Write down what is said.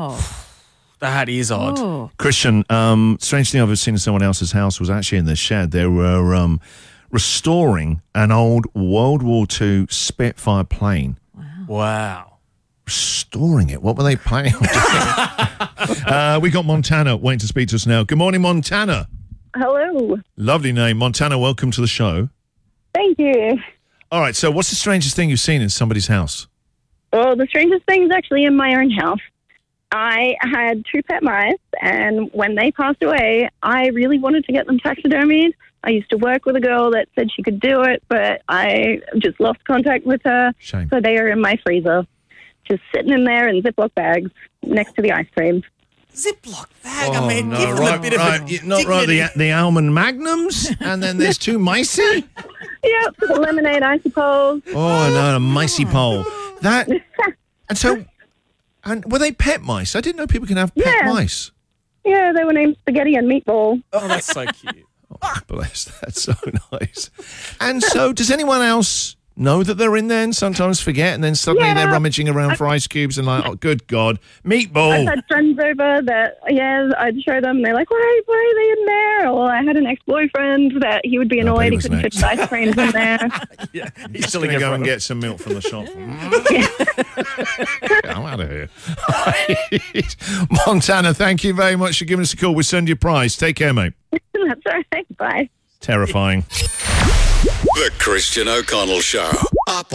Oh. That is odd. Oh. Christian, strange thing I've ever seen in someone else's house was actually in the shed. They were restoring an old World War II Spitfire plane. Wow. Restoring it? What were they playing? We got Montana waiting to speak to us now. Good morning, Montana. Hello. Lovely name. Montana, welcome to the show. Thank you. All right, so what's the strangest thing you've seen in somebody's house? Well, the strangest thing is actually in my own house. I had 2 pet mice, and when they passed away, I really wanted to get them taxidermied. I used to work with a girl that said she could do it, but I just lost contact with her. Shame. So they are in my freezer, just sitting in there in Ziploc bags next to the ice cream. Ziploc bag. I mean, give them a bit of a Not right, dignity. the almond magnums, and then there's 2 micey? Yep, the lemonade, I suppose. Oh, no, a micey pole. That, and so, and were they pet mice? I didn't know people can have pet Yeah. mice. Yeah, they were named Spaghetti and Meatball. Oh, that's so cute. Oh, bless, that's so nice. And so, does anyone else know that they're in there and sometimes forget, and then suddenly Yeah. they're rummaging around for ice cubes and like, oh, good God, I've meatball. had friends over that, I'd show them. They're like, why are they in there? Or I had an ex-boyfriend that he would be No, annoyed he he was couldn't next. fit the ice creams in there. Yeah, He's he's still still going to go and in get some milk from the shop. I'm out of here. Montana, thank you very much for giving us a call. We'll send you a prize. Take care, mate. That's all right. Bye. Terrifying. The Christian O'Connell Show. Up